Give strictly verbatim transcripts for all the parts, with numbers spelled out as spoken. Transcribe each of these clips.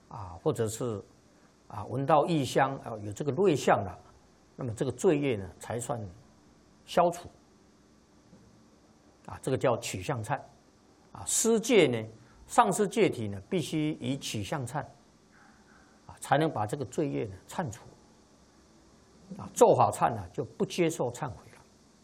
啊，或者是啊闻到异香啊有这个瑞相了，那么这个罪业呢才算消除。啊，这个叫取向忏。啊，施戒呢，上师戒体呢，必须以取向忏，啊，才能把这个罪业呢忏除。啊，做好忏呢，就不接受忏悔了。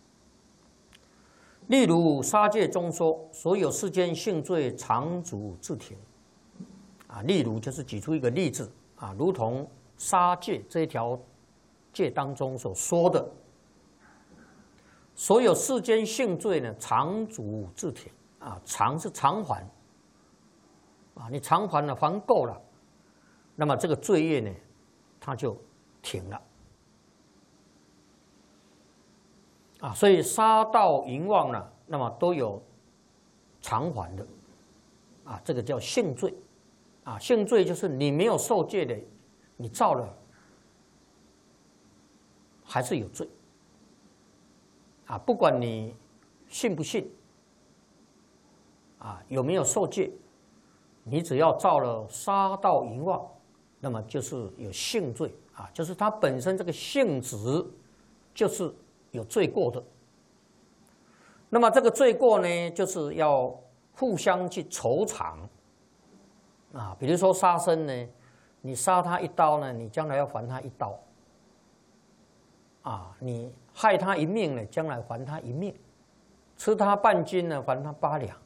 例如杀戒中说，所有世间性罪常足自停。啊，例如就是举出一个例子啊，如同杀戒这一条戒当中所说的，所有世间性罪呢，常足自停。啊，偿是偿还，啊，你偿还了，还够了，那么这个罪业呢，它就停了。啊，所以杀盗淫妄呢，那么都有偿还的，啊，这个叫性罪，啊，性罪就是你没有受戒的，你造了，还是有罪，啊，不管你信不信。啊，有没有受戒？你只要造了杀盗淫妄，那么就是有性罪啊，就是它本身这个性质就是有罪过的。那么这个罪过呢，就是要互相去酬偿啊。比如说杀生呢，你杀他一刀呢，你将来要还他一刀啊；你害他一命呢，将来还他一命；吃他半斤呢，还他八两。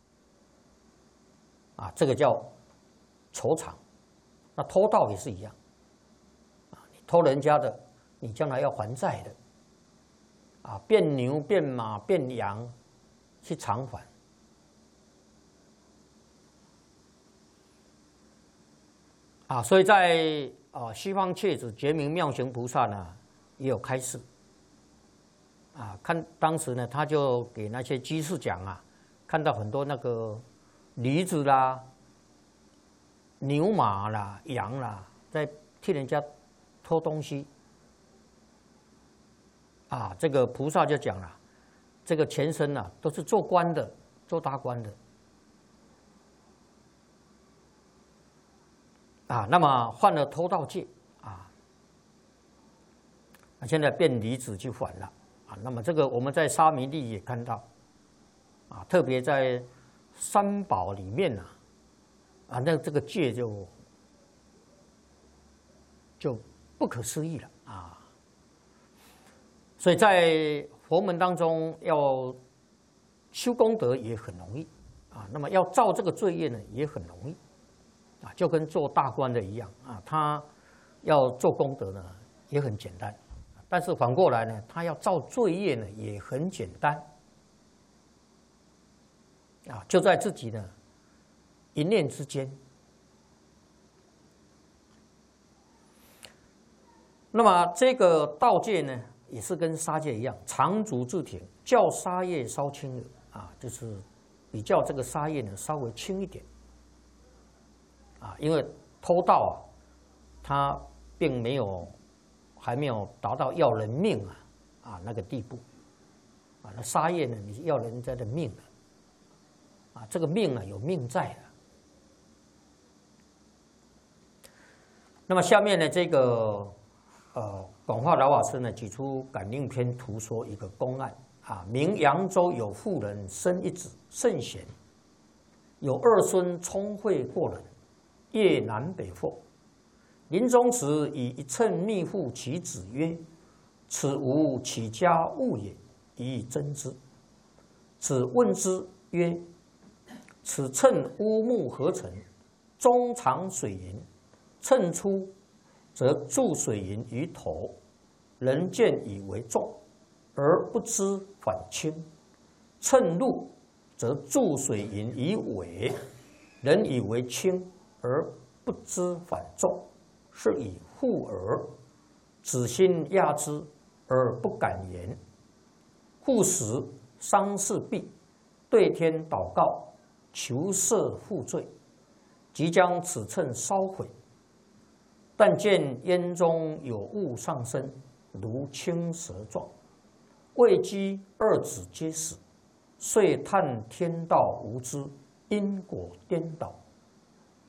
啊，这个叫酬偿。那偷盗也是一样，啊，你偷人家的，你将来要还债的，啊，变牛变马变羊，去偿还。啊，所以在啊西方切子觉明妙行菩萨呢也有开示，啊，看当时呢他就给那些居士讲啊，看到很多那个。驴子啦、牛马啦、羊啦，在替人家偷东西，啊，这个菩萨就讲了，这个前身呐、啊、都是做官的、做大官的，啊，那么犯了偷盗戒啊，现在变驴子去还了啊，那么这个我们在沙弥利也看到，啊，特别在。三宝里面呐、啊，啊，那这个戒就就不可思议了啊！所以在佛门当中，要修功德也很容易啊，那么要造这个罪业呢，也很容易啊，就跟做大官的一样啊，他要做功德呢，也很简单，但是反过来呢，他要造罪业呢，也很简单。啊，就在自己的一念之间。那么这个盗戒呢，也是跟杀戒一样，常足自停，较杀业稍轻的啊，就是比较这个杀业呢稍微轻一点。啊，因为偷盗啊，它并没有还没有达到要人命啊啊那个地步。啊，那杀业呢，你要人家的命了。啊，这个命呢有命在的。那么下面呢，这个呃广化老法师呢举出《感应篇》图说一个公案啊，明扬州有妇人生一子甚贤，有二孙聪慧过人，夜南北赴。临终时以一乘密付其子曰：“此吾起家物也，宜珍之。”子问之曰：“此称乌木何成？中藏水银，称出则注水银于头，人见以为重，而不知反轻；称入则注水银于尾，人以为轻，而不知反重，是以护耳。子心压之而不敢言。复时丧事毕，对天祷告，求赦负罪，即将此秤烧毁，但见烟中有雾上升，如青蛇状，未及二子皆死，遂叹天道无知，因果颠倒，